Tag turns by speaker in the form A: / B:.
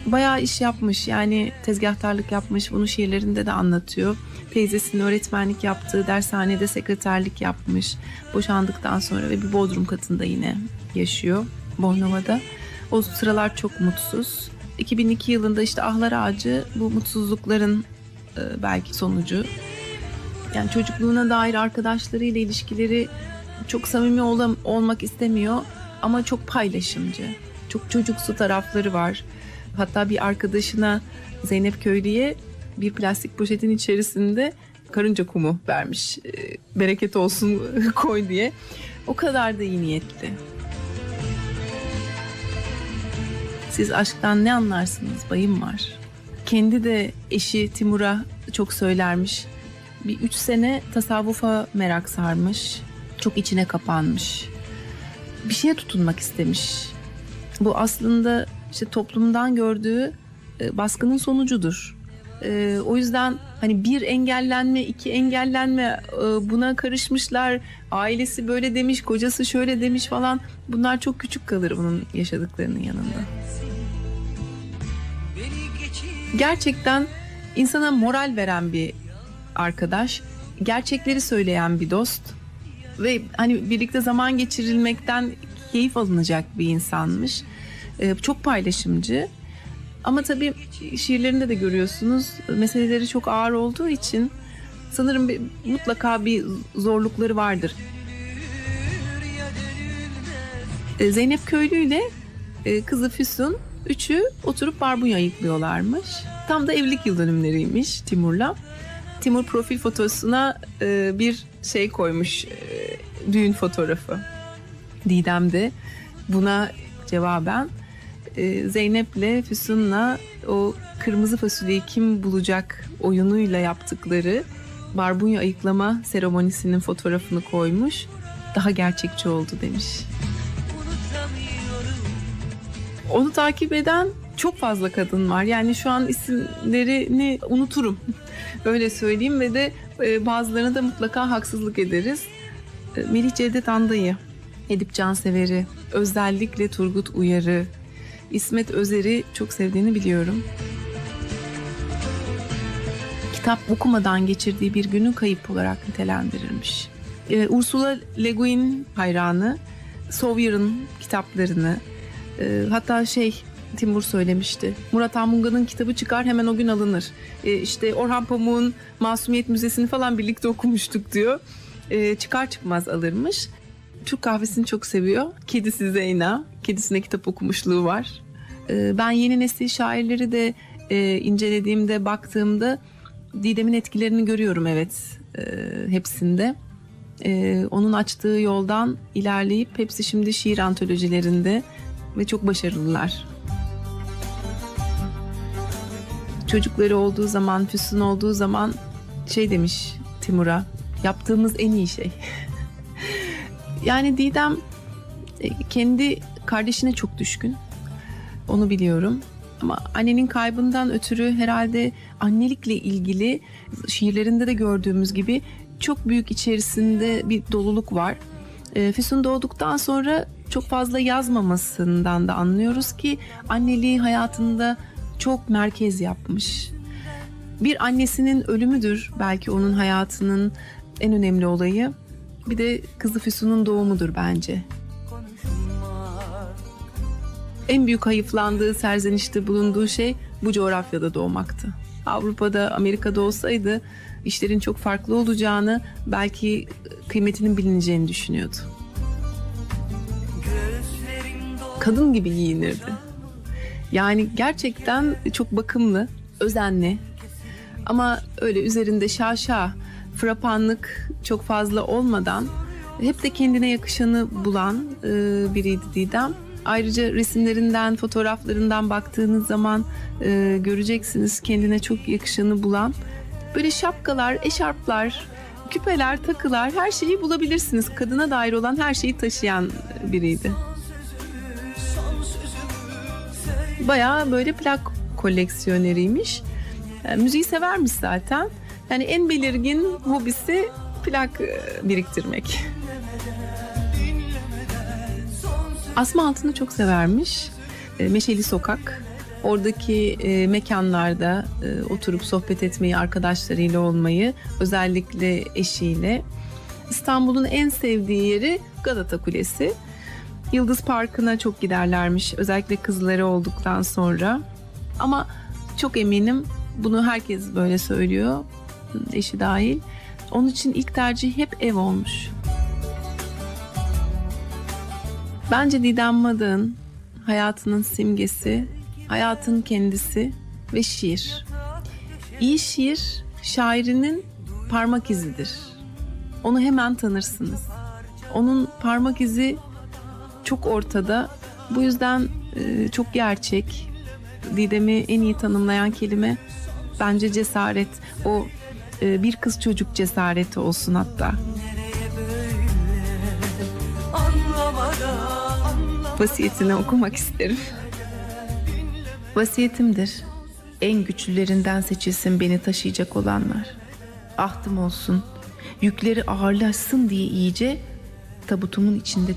A: bayağı iş yapmış. Yani tezgahtarlık yapmış. Bunu şiirlerinde de anlatıyor. Teyzesinin öğretmenlik yaptığı dershanede sekreterlik yapmış. Boşandıktan sonra ve bir bodrum katında yine yaşıyor Bornova'da. O sıralar çok mutsuz. 2002 yılında işte Ahlar Ağacı bu mutsuzlukların belki sonucu. Yani çocukluğuna dair arkadaşlarıyla ilişkileri çok samimi olmak istemiyor ama çok paylaşımcı. Çok çocuksu tarafları var. Hatta bir arkadaşına, Zeynep Köylü'ye bir plastik poşetin içerisinde karınca kumu vermiş. Bereket olsun koy diye. O kadar da iyi niyetli. Siz aşktan ne anlarsınız? Bayım var. Kendi de eşi Timur'a çok söylermiş. Bir 3 sene tasavvufa merak sarmış. Çok içine kapanmış. Bir şeye tutunmak istemiş. Bu aslında işte toplumdan gördüğü baskının sonucudur. O yüzden hani bir engellenme, iki engellenme, buna karışmışlar. Ailesi böyle demiş, kocası şöyle demiş falan. Bunlar çok küçük kalır bunun yaşadıklarının yanında. Gerçekten insana moral veren bir arkadaş, gerçekleri söyleyen bir dost ve hani birlikte zaman geçirilmekten keyif alınacak bir insanmış. Çok paylaşımcı. Ama tabii şiirlerinde de görüyorsunuz meseleleri çok ağır olduğu için sanırım mutlaka bir zorlukları vardır. Zeynep Köylü ile kızı Füsun üçü oturup barbunya ayıklıyorlarmış. Tam da evlilik yıl dönümleriymiş Timur'la. Timur profil fotosuna bir şey koymuş, düğün fotoğrafı. Didem de buna cevaben Zeynep'le Füsun'la o kırmızı fasulyeyi kim bulacak oyunuyla yaptıkları barbunya ayıklama seremonisinin fotoğrafını koymuş. Daha gerçekçi oldu demiş. Onu takip eden çok fazla kadın var. Yani şu an isimlerini unuturum. Öyle söyleyeyim ve de bazılarına da mutlaka haksızlık ederiz. Melih Cevdet Anday'ı, Edip Cansever'i, özellikle Turgut Uyar'ı, İsmet Özer'i çok sevdiğini biliyorum. Kitap okumadan geçirdiği bir günü kayıp olarak nitelendirilmiş. Ursula Le Guin hayranı, Sauvier'ın kitaplarını, hatta Timur söylemişti. Murat Anmunga'nın kitabı çıkar hemen o gün alınır. İşte Orhan Pamuk'un Masumiyet Müzesi'ni falan birlikte okumuştuk diyor. Çıkar çıkmaz alırmış. Türk kahvesini çok seviyor. Kedisi Zeyna. Kedisine kitap okumuşluğu var. Ben yeni nesil şairleri de incelediğimde, baktığımda Didem'in etkilerini görüyorum hepsinde. Onun açtığı yoldan ilerleyip hepsi şimdi şiir antolojilerinde ve çok başarılılar. Çocukları olduğu zaman, Füsun olduğu zaman demiş Timur'a, yaptığımız en iyi şey. Yani Didem kendi kardeşine çok düşkün. Onu biliyorum. Ama annenin kaybından ötürü herhalde annelikle ilgili şiirlerinde de gördüğümüz gibi çok büyük içerisinde bir doluluk var. Füsun doğduktan sonra çok fazla yazmamasından da anlıyoruz ki anneliği hayatında çok merkez yapmış. Bir annesinin ölümüdür belki onun hayatının en önemli olayı. Bir de kızı Füsun'un doğumudur bence. En büyük hayıflandığı, serzenişte bulunduğu şey bu coğrafyada doğmaktı. Avrupa'da, Amerika'da olsaydı işlerin çok farklı olacağını, belki kıymetinin bilineceğini düşünüyordu. Kadın gibi giyinirdi. Yani gerçekten çok bakımlı, özenli. Ama öyle üzerinde şaşa, frapanlık çok fazla olmadan hep de kendine yakışanı bulan biriydi Didem. Ayrıca resimlerinden, fotoğraflarından baktığınız zaman göreceksiniz kendine çok yakışanı bulan. Böyle şapkalar, eşarplar, küpeler, takılar, her şeyi bulabilirsiniz. Kadına dair olan her şeyi taşıyan biriydi. Bayağı böyle plak koleksiyoneriymiş. Müziği severmiş zaten. Yani en belirgin hobisi plak biriktirmek. Asma Altın'ı çok severmiş. Meşeli Sokak, Oradaki mekanlarda oturup sohbet etmeyi, arkadaşlarıyla olmayı, özellikle eşiyle. İstanbul'un en sevdiği yeri Galata Kulesi. Yıldız Parkı'na çok giderlermiş, özellikle kızları olduktan sonra. Ama çok eminim, bunu herkes böyle söylüyor, eşi dahil. Onun için ilk tercih hep ev olmuş. Bence Didem Madık'ın hayatının simgesi, hayatın kendisi ve şiir. İyi şiir, şairinin parmak izidir. Onu hemen tanırsınız. Onun parmak izi çok ortada. Bu yüzden çok gerçek. Didem'i en iyi tanımlayan kelime bence cesaret. O bir kız çocuk cesareti olsun hatta. Vasiyetini okumak isterim. Vasiyetimdir. En güçlülerinden seçilsin beni taşıyacak olanlar. Ahtım olsun. Yükleri ağırlaşsın diye iyice tabutumun içinde